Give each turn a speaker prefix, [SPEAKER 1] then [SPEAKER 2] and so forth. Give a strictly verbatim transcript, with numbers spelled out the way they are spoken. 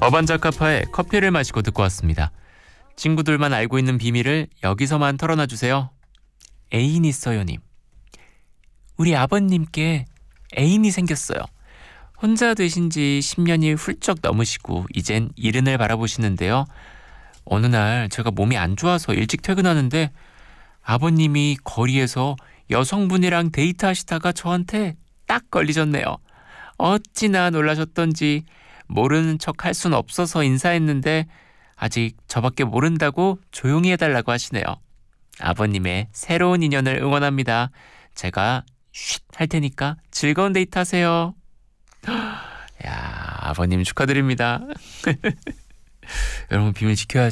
[SPEAKER 1] 어반자카파의 커피를 마시고 듣고 왔습니다. 친구들만 알고 있는 비밀을 여기서만 털어놔 주세요. 애인 있어요님. 우리 아버님께 애인이 생겼어요. 혼자 되신 지 십 년이 훌쩍 넘으시고 이젠 이른을 바라보시는데요. 어느 날 제가 몸이 안 좋아서 일찍 퇴근하는데 아버님이 거리에서 여성분이랑 데이트하시다가 저한테 딱 걸리셨네요. 어찌나 놀라셨던지 모르는 척 할 순 없어서 인사했는데 아직 저밖에 모른다고 조용히 해달라고 하시네요. 아버님의 새로운 인연을 응원합니다. 제가 쉿 할 테니까 즐거운 데이트 하세요. 야, 아버님 축하드립니다. 여러분 비밀 지켜야죠.